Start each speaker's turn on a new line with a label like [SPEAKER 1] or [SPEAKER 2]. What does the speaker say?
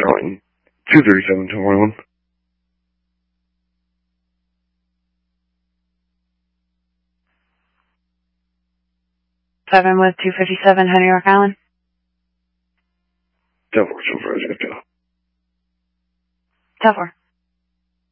[SPEAKER 1] Charlie, 237 to 41.
[SPEAKER 2] 7 with 257, New York Island.
[SPEAKER 1] 10-4, so far as I can tell.
[SPEAKER 2] 10-4.